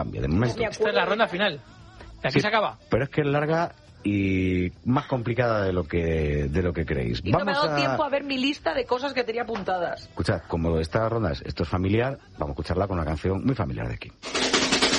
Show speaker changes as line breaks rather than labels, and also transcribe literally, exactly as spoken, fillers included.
cambie, de momento.
Esta es la ronda final. Y aquí
Sí,
se acaba.
Pero es que es larga y más complicada de lo que de lo que creéis.
Y no me
Vamos
ha dado
a
tiempo a ver mi lista de cosas que tenía apuntadas.
escuchad, como esta ronda es, esto es familiar, vamos a escucharla con una canción muy familiar de aquí.